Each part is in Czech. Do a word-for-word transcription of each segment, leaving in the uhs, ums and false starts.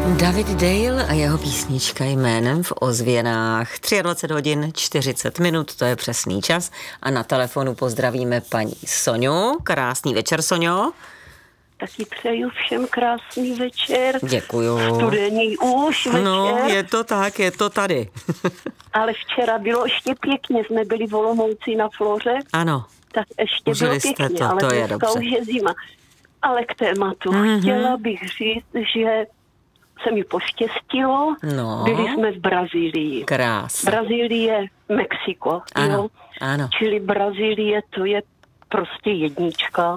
David Dale a jeho písnička Jménem v ozvěnách. dvacet tři hodin čtyřicet minut, to je přesný čas. A na telefonu pozdravíme paní Soňu. Krásný večer, Soňo. Taky přeju všem krásný večer. Děkuju. Studený už večer. No, je to tak, je to tady. Ale včera bylo ještě pěkně, jsme byli v Olomouci na Floře. Ano. Tak ještě Užili bylo jste pěkně, to, ale to je dneska dobře. už je zima. Ale k tématu Mm-hmm. chtěla bych říct, že se mi poštěstilo. No. Byli jsme v Brazílii. Krása. Brazílie, Mexiko. Ano, jo? ano. Čili Brazílie, to je prostě jednička.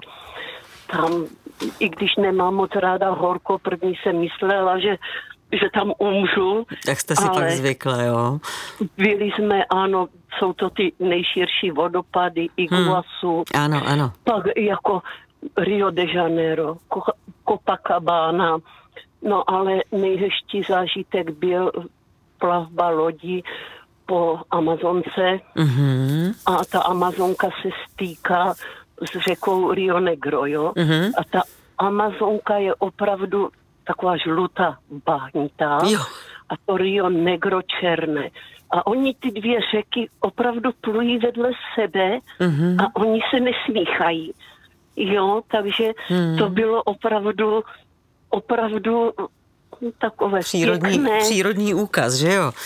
Tam, i když nemám moc ráda horko, první jsem myslela, že, že tam umřu. Tak jste si pak zvykla, jo? Byli jsme, ano, jsou to ty nejširší vodopady, Iguazu. Hmm. Ano, ano. Pak jako Rio de Janeiro, Copacabana. No ale nejhezčí zážitek byl plavba lodí po Amazonce. Mhm. A ta Amazonka se stýká s řekou Rio Negro, jo. Mhm. A ta Amazonka je opravdu taková žlutá, bahnitá. Jo. A to Rio Negro černé. A oni ty dvě řeky opravdu plují vedle sebe Mhm. a oni se nesmíchají. Jo, takže Mhm. to bylo opravdu, opravdu takové Přírodní, pěkné. přírodní úkaz, že jo?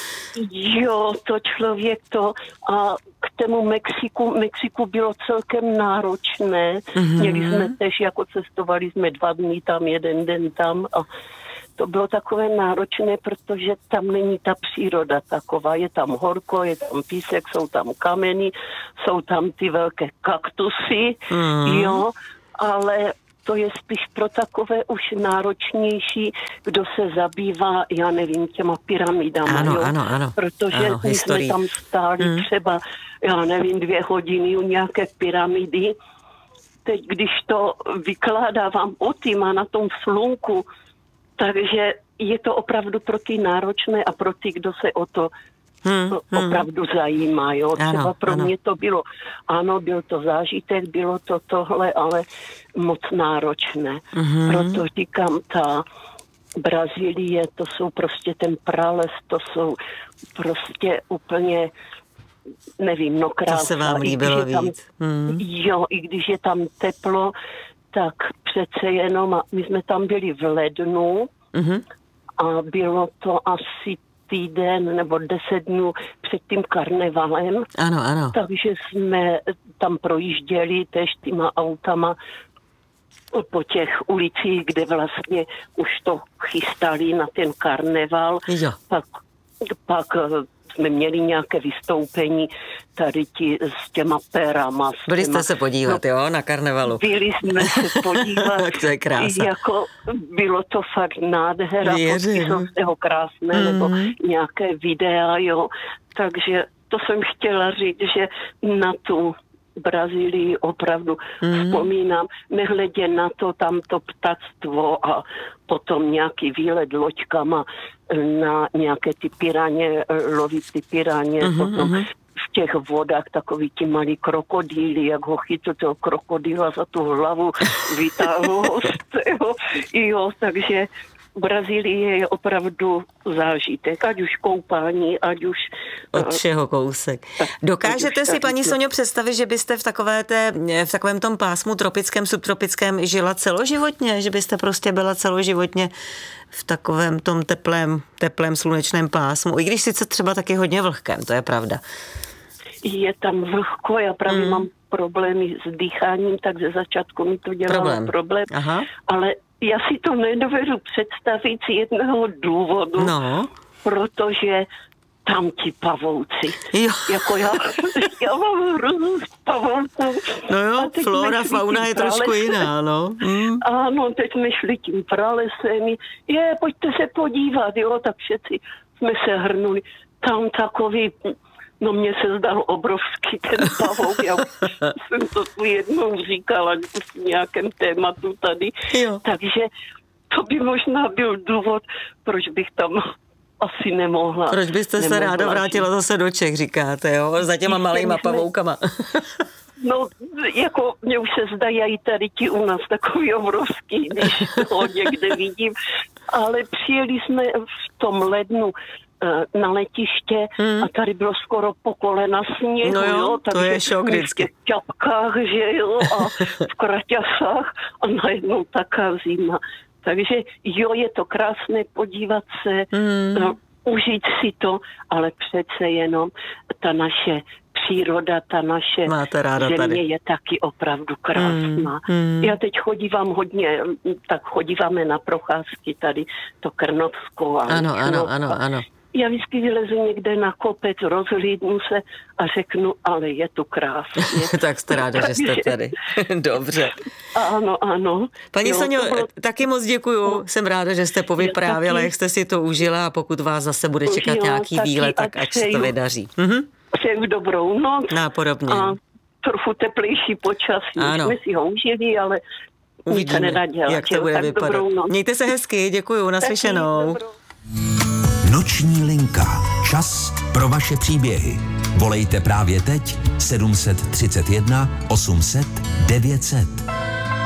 Jo, to člověk to a k tomu Mexiku, Mexiku bylo celkem náročné. Mhm. Měli jsme tež, jako cestovali jsme dva dny tam, jeden den tam a to bylo takové náročné, protože tam není ta příroda taková. Je tam horko, je tam písek, jsou tam kameny, jsou tam ty velké kaktusy, Mhm. jo, ale to je spíš pro takové už náročnější, kdo se zabývá, já nevím, těma pyramidama. Ano, jo? ano, ano. Protože ano, my historii. jsme tam stáli Mm. třeba, já nevím, dvě hodiny u nějaké pyramidy. Teď, když to vykládávám očima na tom slunku, takže je to opravdu pro ty náročné a pro ty, kdo se o to Hmm, hmm. opravdu zajímá, jo. Třeba Ano, pro ano. mě to bylo, ano, byl to zážitek, bylo to tohle, ale moc náročné. Mhm. Proto říkám, ta Brazílie, to jsou prostě ten prales, to jsou prostě úplně, nevím, no krása. To se vám I když líbilo je tam, víc. Hmm. Jo, i když je tam teplo, tak přece jenom, a my jsme tam byli v lednu Mhm. a bylo to asi týden nebo deset dnů před tím karnevalem, Ano, ano. takže jsme tam projížděli tež těma autama po těch ulicích, kde vlastně už to chystali na ten karneval. Jo. Pak, pak jsme měli nějaké vystoupení tady ti s těma perama. S Byli těma, jste se podívat, no, jo, na karnevalu. byli jsme se podívat. To je krása. Jako bylo to fakt nádhera, Věřím. fotky jsou z toho krásné, Mm. nebo nějaké videa, jo. Takže to jsem chtěla říct, že na tu Brazílii opravdu Mm. vzpomínám, nehledě na to tamto ptactvo a potom nějaký výlet loďkama na nějaké ty piraně, lovit ty piraně, Mhm, potom mhm. v těch vodách takový ti malí krokodýly, jak ho chytl toho krokodýla za tu hlavu, vytáhl ho z toho. Jo, takže Brazílie je opravdu zážitek, ať už koupání, ať už... Od všeho kousek. Dokážete si, paní Soňo, představit, že byste v, takové té, v takovém tom pásmu tropickém, subtropickém žila celoživotně? Že byste prostě byla celoživotně v takovém tom teplém, teplém slunečném pásmu? I když sice třeba taky hodně vlhkém, to je pravda. Je tam vlhko, já právě Mm. mám problémy s dýcháním, tak ze začátku mi to dělalo Problém. problém. Aha. Ale já si to nedovedu představit z jednoho důvodu, No. protože tam ti pavouci. Jo. Jako já, já mám hroznou z pavouků. No jo, A teď flora, jsme šli fauna tím je trošku pralesem. jiná, no. Mm. Ano, teď jsme šli tím pralesem. Je, pojďte se podívat, jo, tak všetci jsme se hrnuli. Tam takový, no mně se zdal obrovský ten pavouk. Já jsem to tu jednou říkala v nějakém tématu tady. Jo. Takže to by možná byl důvod, proč bych tam asi nemohla. Proč byste se nemohla ráda žít. vrátila zase do Čech, říkáte, jo? Za těma malejma pavoukama. No, jako mě už se zdají tady ti u nás takový obrovský, když to někde vidím, ale přijeli jsme v tom lednu na letiště hmm. a tady bylo skoro po kolena sněhu, no jo, jo, to je šok vždycky. V čapkách, že jo, a v kraťasách a najednou taká zima. Takže jo, je to krásné podívat se, hmm. no, užít si to, ale přece jenom ta naše příroda, ta naše země tady. Je taky opravdu krásná. Hmm. Hmm. Já teď chodívám hodně, tak chodíváme na procházky tady, to Krnovsko. A ano, ano, ano, ano. Já vždycky vylezu někde na kopec, rozhlídnu se a řeknu, ale je tu krásně. Tak jste ráda, že jste tady. Dobře. Ano, ano. Paní jo, Soňo, bylo... taky moc děkuju. No. Jsem ráda, že jste povyprávěla, jak jste si to užila a pokud vás zase bude čekat jo, nějaký výlet, tak ať se to vydaří. Mhm. Přeju dobrou noc. Nápodobně. A trochu teplejší počasí. Ano. Jsme si ho užili, ale nic se nedá dělat. Jak to bude tak vypadat. Mějte se hezky, děkuju, naslyšenou. Noční linka. Čas pro vaše příběhy. Volejte právě teď sedm set třicet jedna osm set devět set.